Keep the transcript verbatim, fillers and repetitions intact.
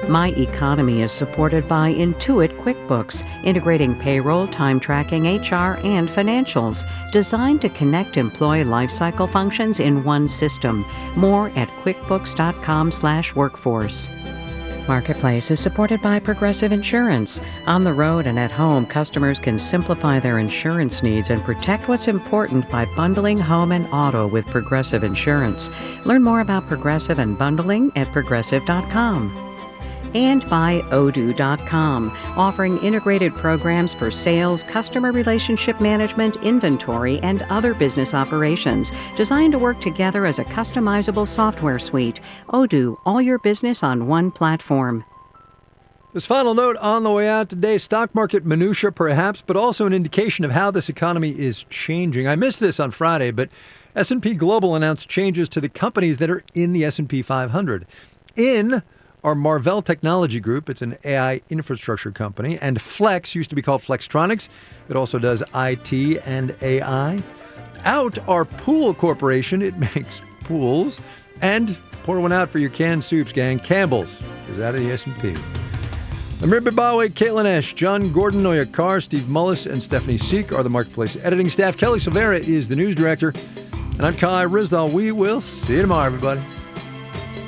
My Economy is supported by Intuit QuickBooks, integrating payroll, time tracking, H R, and financials, designed to connect employee lifecycle functions in one system. More at quickbooks.com slash workforce. Marketplace is supported by Progressive Insurance. On the road and at home, customers can simplify their insurance needs and protect what's important by bundling home and auto with Progressive Insurance. Learn more about Progressive and bundling at progressive dot com. And by Odoo dot com, offering integrated programs for sales, customer relationship management, inventory, and other business operations, designed to work together as a customizable software suite. Odoo, all your business on one platform. This final note on the way out today, stock market minutia perhaps, but also an indication of how this economy is changing. I missed this on Friday, but S and P Global announced changes to the companies that are in the S and P five hundred. In our Marvell Technology Group, it's an A I infrastructure company, and Flex used to be called Flextronics. It also does I T and A I. Out are Pool Corporation. It makes pools. And pour one out for your canned soups, gang. Campbell's is out of the S and P. I'm Ribbit Byway, Caitlin Esch, John Gordon, Noya Carr, Steve Mullis, and Stephanie Seek are the Marketplace editing staff. Kelly Silvera is the news director. And I'm Kai Rizdal. We will see you tomorrow, everybody.